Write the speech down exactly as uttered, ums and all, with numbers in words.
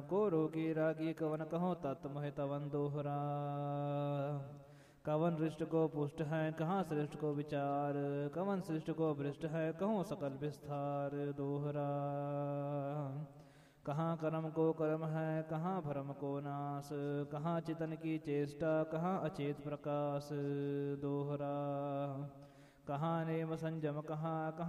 को रोगी रागी कवन कहो तत् मोहि तवन दोहरा। कवन रिष्ट को पुष्ट है कहाँ श्रेष्ठ को विचार, कवन श्रेष्ठ को भ्रष्ट है कहो सकल विस्तार दोहरा। कहाँ कर्म को कर्म है कहाँ भरम को नाश, कहाँ चितन की चेष्टा कहाँ अचेत प्रकाश दोहरा। कहाँ नेम संयम कहाँ कहाँ